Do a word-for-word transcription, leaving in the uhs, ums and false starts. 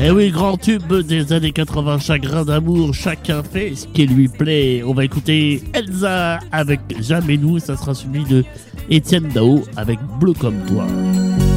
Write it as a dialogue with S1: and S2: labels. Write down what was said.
S1: Eh oui, grand tube des années quatre-vingts, chagrin d'amour, chacun fait ce qui lui plaît. On va écouter Elsa avec Jamais nous, ça sera celui de Étienne Dao avec Bleu comme toi.